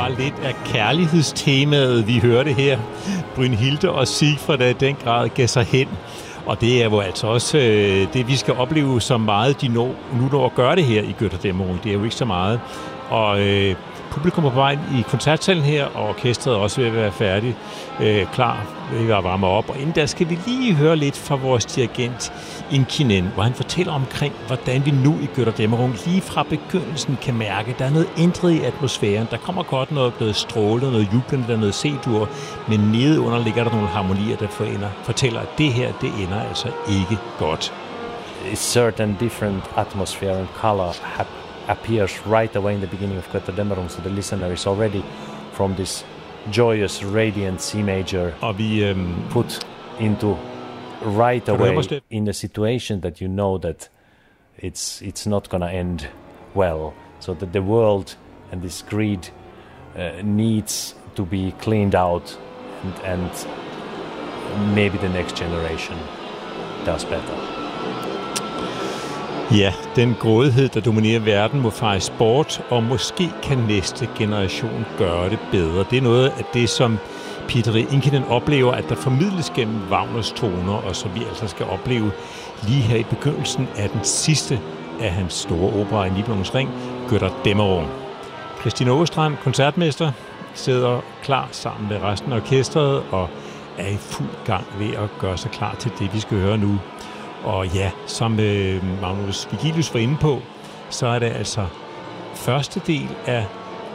var lidt af kærlighedstemaet, vi hørte her. Brynhilde og Sigfred, der i den grad gav sig hen. Og det er jo altså også det, vi skal opleve så meget, de nu når at gøre det her i Götterdämmerung. Det er jo ikke så meget. Og publikum er på vej i koncertsalen her, og orkestret er også ved at være færdig, klar, vi var varme op. Og inden der skal vi lige høre lidt fra vores dirigent Inkinen, hvor han fortæller omkring, hvordan vi nu i Götterdämmerung lige fra begyndelsen kan mærke, at der er noget ændret i atmosfæren. Der kommer godt noget strålende, noget jublende, der er noget C-dur, men nedenunder ligger der nogle harmonier, der fortæller, at det her, det ender altså ikke godt. A certain different atmosphere and color appears right away in the beginning of Götterdämmerung, so the listener is already from this joyous, radiant C major og vi put into right away in a situation that you know that it's not going to end well, so that the world and this greed needs to be cleaned out, and maybe the next generation does better. Ja, den grådighed, der dominerer verden, må fejes bort, og måske kan næste generation gøre det bedre. Det er noget af det, som Peter Inkinen oplever, at der formidles gennem Wagners toner, og som vi altså skal opleve lige her i begyndelsen af den sidste af hans store opera i Nibelungens Ring, Götterdämmerung. Christine Åstrand, koncertmester, sidder klar sammen med resten af orkestret og er i fuld gang ved at gøre sig klar til det, vi skal høre nu. Og ja, som Magnus Vigilius var inde på, så er det altså første del af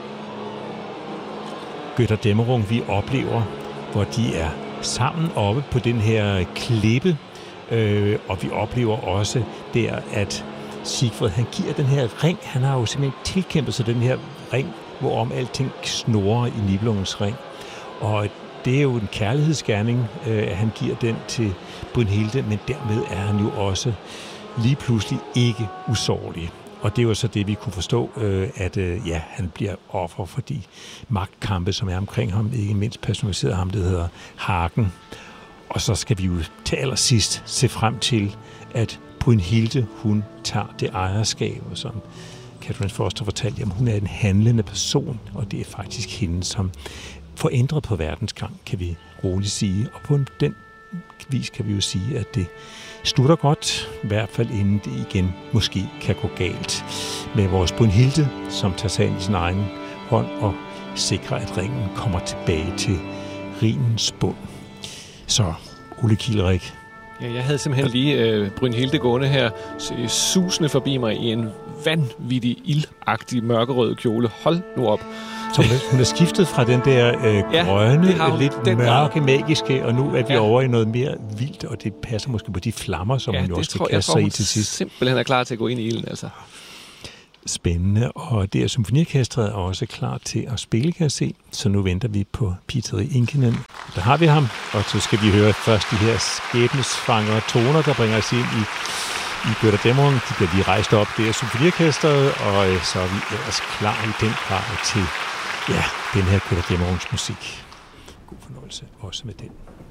Götterdämmerung, vi oplever, hvor de er sammen oppe på den her klippe, og vi oplever også der, at Sigfred, han giver den her ring, han har jo simpelthen tilkæmpet sig den her ring, hvorom alting snurrer i Nibelungens Ring. Og det er jo en kærlighedsgerning, at han giver den til Brynhilde, men dermed er han jo også lige pludselig ikke usårlig. Og det er jo så det, vi kunne forstå, at han bliver offer for de magtkampe, som er omkring ham, ikke mindst personaliseret ham, det hedder Hagen. Og så skal vi jo til allersidst se frem til, at Brynhilde, hun tager det ejerskab, og som Catherine Foster fortalte, jamen hun er en handlende person, og det er faktisk hende, som forændret på verdensgang, kan vi roligt sige. Og på den vis kan vi jo sige, at det slutter godt, i hvert fald inden det igen måske kan gå galt med vores Brynhilde, som tager sagen i sin egen hånd og sikrer, at ringen kommer tilbage til Rhinens bund. Så, Ole Kielrik. Ja, jeg havde simpelthen lige Brynhilde gående her, susende forbi mig i en vanvittig ildagtig mørkerød kjole. Hold nu op. Så hun er skiftet fra den der grønne, lidt mørke, magiske, og nu er vi over i noget mere vildt, og det passer måske på de flammer, som hun jo også skal kaste sig i til sidst. Simpelthen er klar til at gå ind i ilden, altså. Spændende, og det er symfoniorkestret også klar til at spille, kan jeg se. Så nu venter vi på Peter Inkinen. Der har vi ham, og så skal vi høre først de her skæbnesfangere toner, der bringer os ind i Götterdämmerung. De bliver lige rejst op, det er symfoniorkestret, og så er vi ellers klar i den grad til den her Götterdämmerungsmusik. God fornøjelse også med den.